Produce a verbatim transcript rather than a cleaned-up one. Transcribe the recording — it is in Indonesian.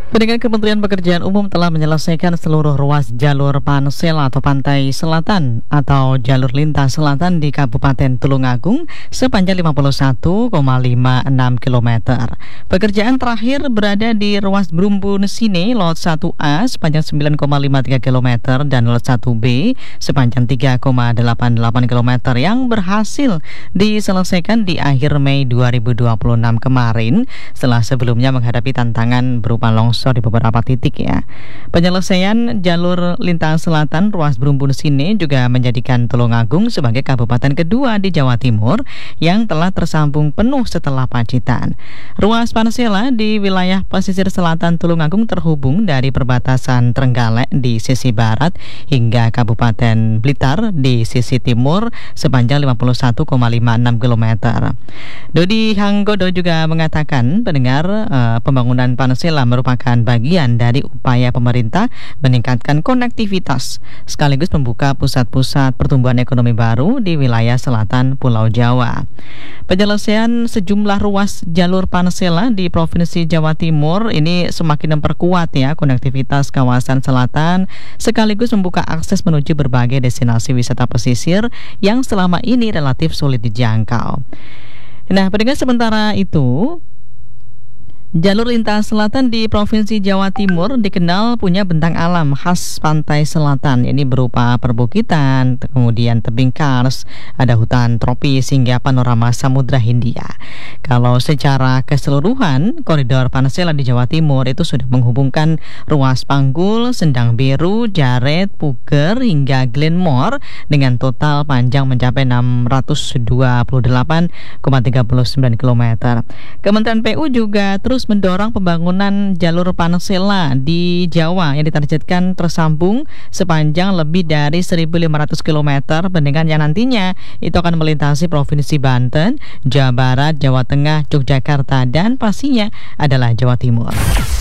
Pendengar, Kementerian Pekerjaan Umum telah menyelesaikan seluruh ruas jalur Pansel atau Pantai Selatan atau jalur lintas selatan di Kabupaten Tulungagung sepanjang lima puluh satu koma lima enam kilometer. Pekerjaan terakhir berada di ruas Brumbun Sine Lot satu A sepanjang sembilan koma lima tiga kilometer dan Lot satu B sepanjang tiga koma delapan delapan kilometer yang berhasil diselesaikan di akhir Mei dua ribu dua puluh enam kemarin setelah sebelumnya menghadapi tantangan berupa longsor di beberapa titik ya. Penyelesaian jalur lintas selatan ruas Brumbun Sine juga menjadikan Tulungagung sebagai kabupaten kedua di Jawa Timur yang telah tersambung penuh setelah Pacitan. Ruas Pansela di wilayah pesisir selatan Tulungagung terhubung dari perbatasan Trenggalek di sisi barat hingga Kabupaten Blitar di sisi timur sepanjang lima puluh satu koma lima enam kilometer. Dodi Hanggodo juga mengatakan, pendengar, eh, pembangunan Pansela merupakan bagian dari upaya pemerintah meningkatkan konektivitas sekaligus membuka pusat-pusat pertumbuhan ekonomi baru di wilayah selatan Pulau Jawa. Penyelesaian sejumlah ruas jalur Pansela di Provinsi Jawa Timur ini semakin memperkuat ya konektivitas kawasan selatan sekaligus membuka akses menuju berbagai destinasi wisata pesisir yang selama ini relatif sulit dijangkau. Nah, pendengar, sementara itu jalur lintas selatan di Provinsi Jawa Timur dikenal punya bentang alam khas pantai selatan. Ini berupa perbukitan, kemudian tebing kars, ada hutan tropis hingga panorama Samudra Hindia. Kalau secara keseluruhan, koridor Pansela di Jawa Timur itu sudah menghubungkan ruas Panggul, Sendang Biru, Jaret, Puger hingga Glenmore dengan total panjang mencapai enam ratus dua puluh delapan koma tiga sembilan kilometer. Kementerian P U juga terus mendorong pembangunan jalur Pansela di Jawa yang ditargetkan tersambung sepanjang lebih dari seribu lima ratus kilometer, dengan yang nantinya itu akan melintasi Provinsi Banten, Jawa Barat, Jawa Tengah, Yogyakarta, dan pastinya adalah Jawa Timur.